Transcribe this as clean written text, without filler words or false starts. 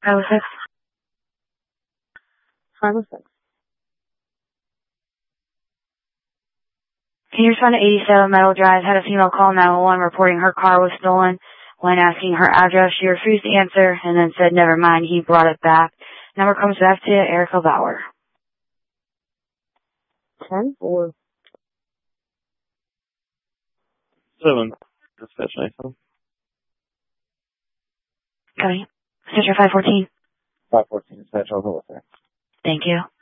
506. 506. Can you respond to 87 Metal Drive? Had a female call 911 reporting her car was stolen. When asking her address, she refused to answer and then said, never mind, he brought it back. Number comes back to Erica Bauer. 10-4. 7. Dispatch iPhone. Copy. Stitcher 514. 514 dispatch, I'll go with her. Thank you.